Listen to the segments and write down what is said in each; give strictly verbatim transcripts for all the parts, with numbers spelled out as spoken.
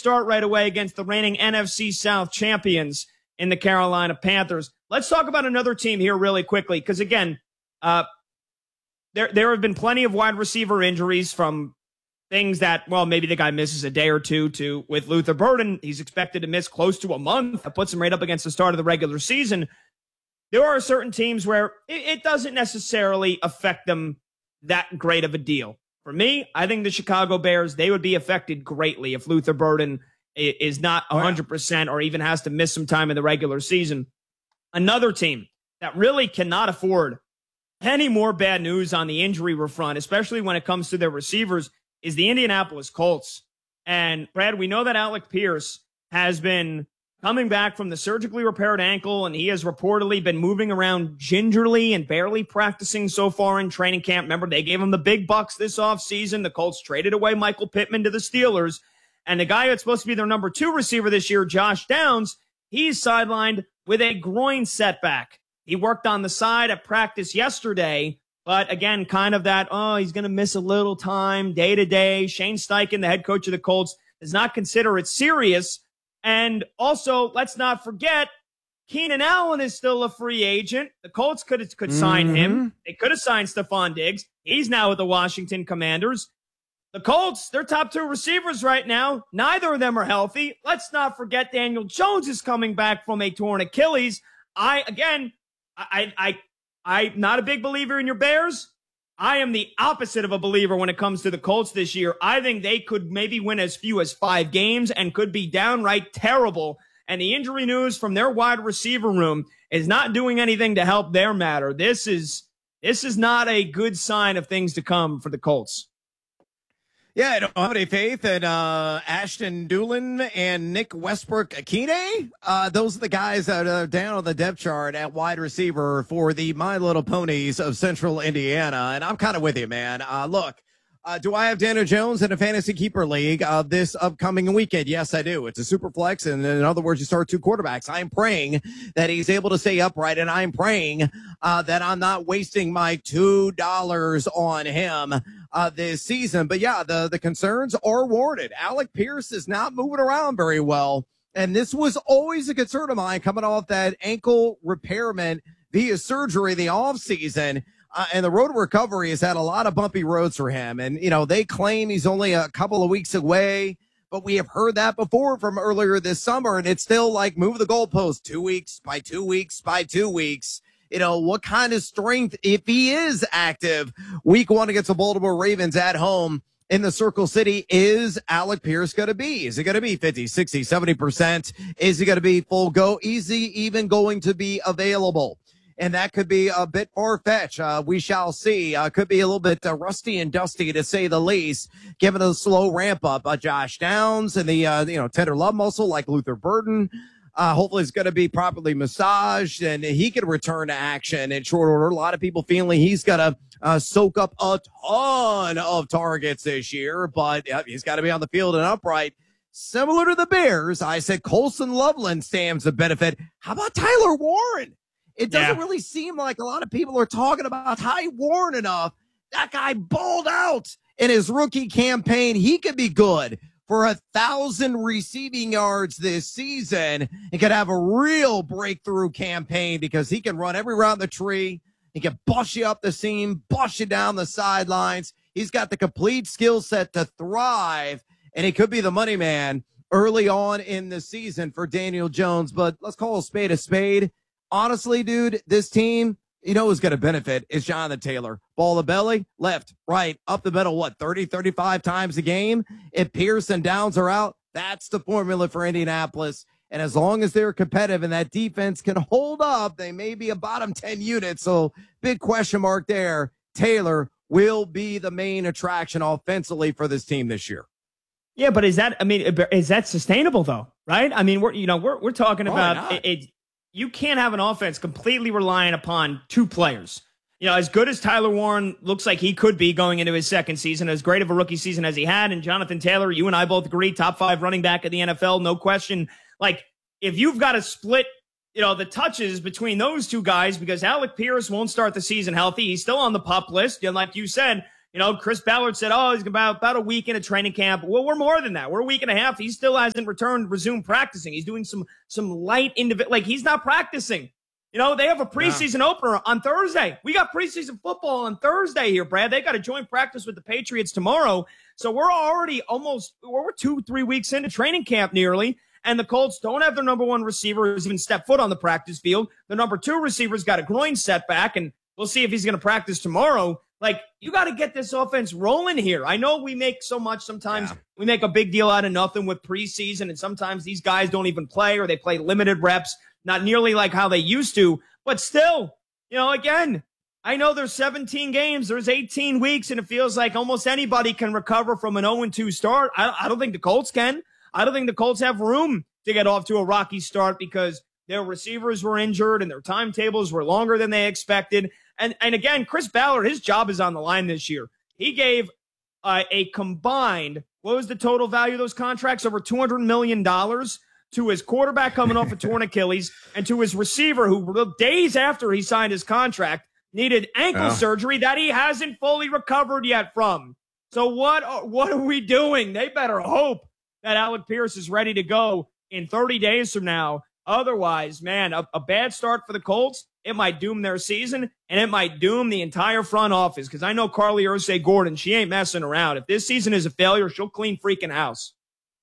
start right away against the reigning N F C South champions in the Carolina Panthers. Let's talk about another team here really quickly, because again, uh, there there have been plenty of wide receiver injuries, from things that, well, maybe the guy misses a day or two, to with Luther Burden, he's expected to miss close to a month. That puts him right up against the start of the regular season. There are certain teams where it, it doesn't necessarily affect them that great of a deal. For me, I think the Chicago Bears, they would be affected greatly if Luther Burden is not one hundred percent or even has to miss some time in the regular season. Another team that really cannot afford any more bad news on the injury front, especially when it comes to their receivers, is the Indianapolis Colts. And Brad, we know that Alec Pierce has been coming back from the surgically repaired ankle, and he has reportedly been moving around gingerly and barely practicing so far in training camp. Remember, they gave him the big bucks this offseason. The Colts traded away Michael Pittman to the Steelers. And the guy that's supposed to be their number two receiver this year, Josh Downs, he's sidelined with a groin setback. He worked on the side at practice yesterday, but again, kind of that, oh, he's going to miss a little time day to day. Shane Steichen, the head coach of the Colts, does not consider it serious. And also, let's not forget, Keenan Allen is still a free agent. The Colts could could mm-hmm. sign him. They could have signed Stephon Diggs. He's now with the Washington Commanders. The Colts, their top two receivers right now, neither of them are healthy. Let's not forget Daniel Jones is coming back from a torn Achilles. I, again, I, I, I, I'm not a big believer in your Bears. I am the opposite of a believer when it comes to the Colts this year. I think they could maybe win as few as five games and could be downright terrible. And the injury news from their wide receiver room is not doing anything to help their matter. This is, this is not a good sign of things to come for the Colts. Yeah, I don't have any faith in uh, Ashton Dulin and Nick Westbrook-Akine. Uh, those are the guys that are down on the depth chart at wide receiver for the My Little Ponies of Central Indiana. And I'm kind of with you, man. Uh, look, uh, do I have Daniel Jones in a fantasy keeper league uh, this upcoming weekend? Yes, I do. It's a super flex. And in other words, you start two quarterbacks. I'm praying that he's able to stay upright. And I'm praying uh, that I'm not wasting my two dollars on him Uh, this season. But yeah, the, the concerns are warranted. Alec Pierce is not moving around very well. And this was always a concern of mine coming off that ankle repairment via surgery the offseason. Uh, and the road to recovery has had a lot of bumpy roads for him. And, you know, they claim he's only a couple of weeks away, but we have heard that before from earlier this summer. And it's still like move the goalpost two weeks by two weeks by two weeks. You know, what kind of strength, if he is active week one against the Baltimore Ravens at home in the Circle City, is Alec Pierce going to be? Is it going to be fifty, sixty, seventy percent? Is he going to be full go? Is he even going to be available? And that could be a bit far-fetched. Uh, we shall see. Uh, could be a little bit uh, rusty and dusty, to say the least, given the slow ramp-up. Uh, Josh Downs and the, uh, you know, tender love muscle like Luther Burden. Uh, hopefully it's going to be properly massaged and he can return to action in short order. A lot of people feeling he's going to uh, soak up a ton of targets this year, but uh, he's got to be on the field and upright. Similar to the Bears, I said Colson Loveland stands to benefit. How about Tyler Warren? It doesn't yeah. really seem like a lot of people are talking about Ty Warren enough. That guy balled out in his rookie campaign. He could be good for a thousand receiving yards this season and could have a real breakthrough campaign because he can run every round the tree. He can bust you up the seam, bust you down the sidelines. He's got the complete skill set to thrive, and he could be the money man early on in the season for Daniel Jones. But let's call a spade a spade. Honestly, dude, this team, you know who's going to benefit is Jonathan Taylor. Ball the belly, left, right, up the middle, what, thirty, thirty-five times a game? If Pierce and Downs are out, that's the formula for Indianapolis. And as long as they're competitive and that defense can hold up, they may be a bottom ten unit. So big question mark there. Taylor will be the main attraction offensively for this team this year. Yeah, but is that, I mean, is that sustainable though? Right? I mean, we're, you know, we're, we're talking about it, it. You can't have an offense completely reliant upon two players. You know, as good as Tyler Warren looks like he could be going into his second season, as great of a rookie season as he had, and Jonathan Taylor, you and I both agree, top five running back in the N F L, no question. Like, if you've got to split, you know, the touches between those two guys, because Alec Pierce won't start the season healthy. He's still on the PUP list. And like you said, You know, Chris Ballard said, oh, he's about, about a week in a training camp. Well, we're more than that. We're a week and a half. He still hasn't returned, resumed practicing. He's doing some some light individual, like he's not practicing. You know, they have a preseason yeah. opener on Thursday. We got preseason football on Thursday here, Brad. They got a joint practice with the Patriots tomorrow. So we're already almost, we're two, three weeks into training camp nearly. And the Colts don't have their number one receiver who's even stepped foot on the practice field. The number two receiver's got a groin setback, and we'll see if he's going to practice tomorrow. Like, you got to get this offense rolling here. I know we make so much sometimes. Yeah. We make a big deal out of nothing with preseason, and sometimes these guys don't even play or they play limited reps, not nearly like how they used to. But still, you know, again, I know there's seventeen games, there's eighteen weeks, and it feels like almost anybody can recover from an oh and two start. I, I don't think the Colts can. I don't think the Colts have room to get off to a rocky start because their receivers were injured and their timetables were longer than they expected. And and again, Chris Ballard, his job is on the line this year. He gave uh, a combined, what was the total value of those contracts? Over two hundred million dollars to his quarterback coming off a torn Achilles and to his receiver who days after he signed his contract needed ankle oh. surgery that he hasn't fully recovered yet from. So what, what are we doing? They better hope that Alec Pierce is ready to go in thirty days from now. Otherwise, man, a, a bad start for the Colts, it might doom their season, and it might doom the entire front office, because I know Carly Ursay-Gordon, she ain't messing around. If this season is a failure, she'll clean freaking house.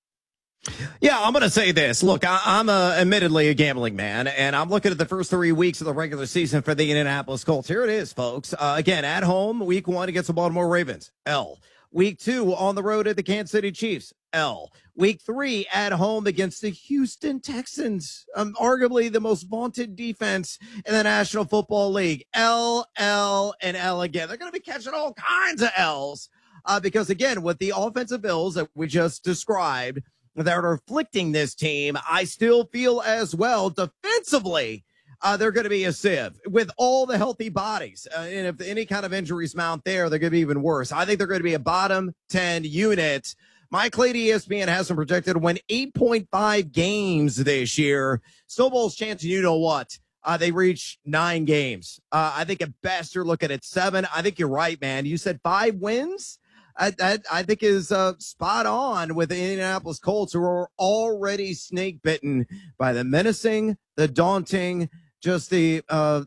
Yeah, I'm going to say this. Look, I, I'm a, admittedly a gambling man, and I'm looking at the first three weeks of the regular season for the Indianapolis Colts. Here it is, folks. Uh, again, at home, week one against the Baltimore Ravens, L. Week two on the road at the Kansas City Chiefs, L. Week three at home against the Houston Texans, um, arguably the most vaunted defense in the National Football League, L, L, and L again. They're going to be catching all kinds of L's uh, because, again, with the offensive ills that we just described that are afflicting this team, I still feel as well defensively Uh, they're going to be a sieve with all the healthy bodies. Uh, and if any kind of injuries mount there, they're going to be even worse. I think they're going to be a bottom ten unit. Mike Clay, E S P N has them projected to win eight point five games this year. Snowball's chance, you know what? Uh, they reach nine games. Uh, I think at best you're looking at seven. I think you're right, man. You said five wins? I, that, I think is uh, spot on with the Indianapolis Colts, who are already snake bitten by the menacing, the daunting, just the uh,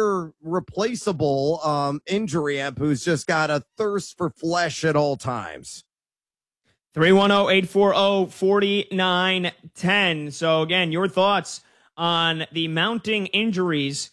irreplaceable um, injury amp who's just got a thirst for flesh at all times. three one zero, eight four zero, four nine one zero. So, again, your thoughts on the mounting injuries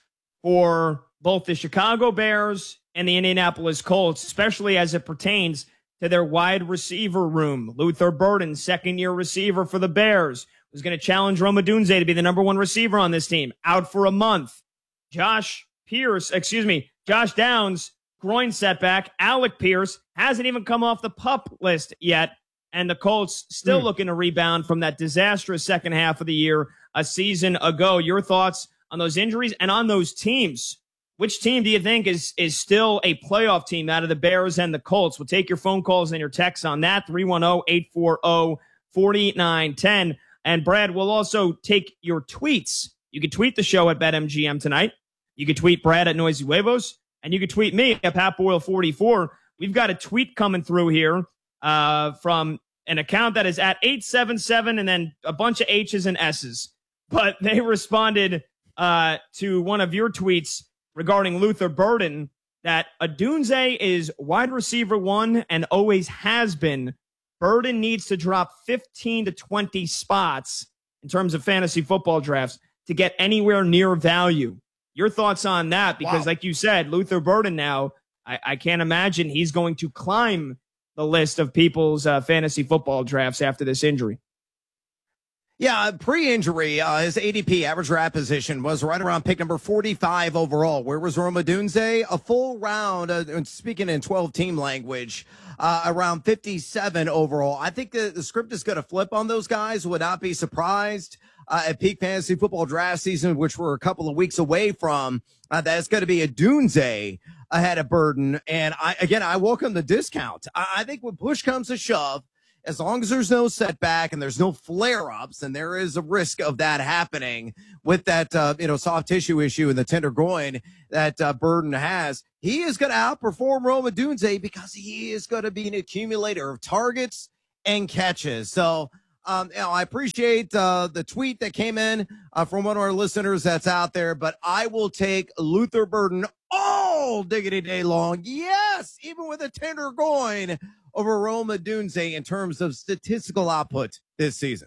for both the Chicago Bears and the Indianapolis Colts, especially as it pertains to their wide receiver room. Luther Burden, second-year receiver for the Bears, was going to challenge Rome Odunze to be the number one receiver on this team, out for a month. Josh Pierce, excuse me, Josh Downs, groin setback. Alec Pierce hasn't even come off the PUP list yet, and the Colts still mm. looking to rebound from that disastrous second half of the year a season ago. Your thoughts on those injuries and on those teams? Which team do you think is is still a playoff team out of the Bears and the Colts? We'll take your phone calls and your texts on that, three one zero, eight four zero, four nine one zero. And, Brad, we'll also take your tweets. You can tweet the show at BetMGM tonight. You can tweet Brad at Noisy Huevos. And you can tweet me at Pat Boyle forty-four. We've got a tweet coming through here uh, from an account that is at eight seven seven and then a bunch of H's and S's. But they responded uh, to one of your tweets regarding Luther Burden that Odunze is wide receiver one and always has been. Burden needs to drop fifteen to twenty spots in terms of fantasy football drafts to get anywhere near value. Your thoughts on that? Because wow. like you said, Luther Burden now, I, I can't imagine he's going to climb the list of people's uh, fantasy football drafts after this injury. Yeah, pre-injury, uh, his A D P, average draft position, was right around pick number forty-five overall. Where was Rome Odunze? A full round, uh, speaking in twelve-team language, uh, around fifty-seven overall. I think the, the script is going to flip on those guys. Would not be surprised uh, at peak fantasy football draft season, which we're a couple of weeks away from. Uh, that's going to be Odunze ahead of Burden. And, I again, I welcome the discount. I, I think when push comes to shove, as long as there's no setback and there's no flare-ups, and there is a risk of that happening with that, uh, you know, soft tissue issue in the tender groin that uh, Burden has, he is going to outperform Rome Odunze because he is going to be an accumulator of targets and catches. So, um, you know, I appreciate uh, the tweet that came in uh, from one of our listeners that's out there, but I will take Luther Burden all diggity day long. Yes, even with a tender groin over Rome Odunze in terms of statistical output this season.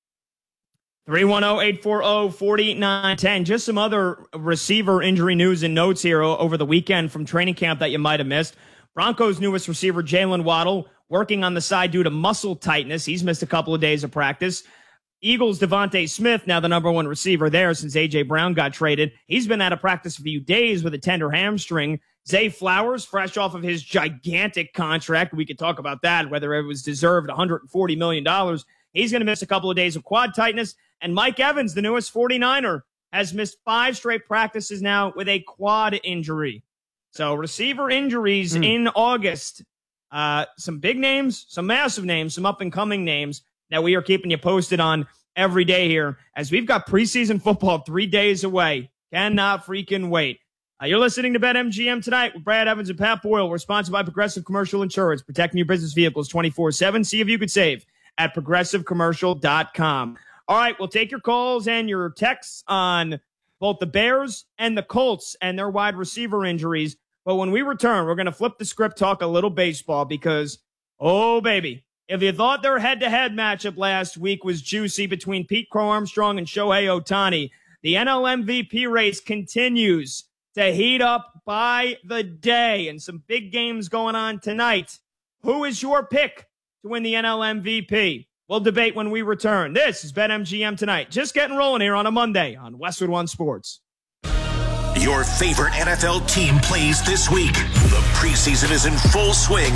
three one zero, eight four zero, four nine one zero. Just some other receiver injury news and notes here over the weekend from training camp that you might have missed. Broncos' newest receiver, Jalen Waddle, working on the side due to muscle tightness. He's missed a couple of days of practice. Eagles' Devontae Smith, now the number one receiver there since A J. Brown got traded. He's been out of practice a few days with a tender hamstring. Zay Flowers, fresh off of his gigantic contract. We could talk about that, whether it was deserved one hundred forty million dollars. He's going to miss a couple of days of quad tightness. And Mike Evans, the newest forty-niner, has missed five straight practices now with a quad injury. So receiver injuries mm. in August. Uh, some big names, some massive names, some up-and-coming names that we are keeping you posted on every day here as we've got preseason football three days away. Cannot freaking wait. Uh, you're listening to BetMGM tonight with Brad Evans and Pat Boyle. We're sponsored by Progressive Commercial Insurance, protecting your business vehicles twenty-four seven. See if you could save at progressive commercial dot com. All right, we'll take your calls and your texts on both the Bears and the Colts and their wide receiver injuries. But when we return, we're going to flip the script, talk a little baseball because, oh, baby, if you thought their head-to-head matchup last week was juicy between Pete Crow Armstrong and Shohei Ohtani, the N L M V P race continues to heat up by the day, and some big games going on tonight. Who is your pick to win the N L M V P? We'll debate when we return. This is BetMGM Tonight. Just getting rolling here on a Monday on Westwood One Sports. Your favorite N F L team plays this week. The preseason is in full swing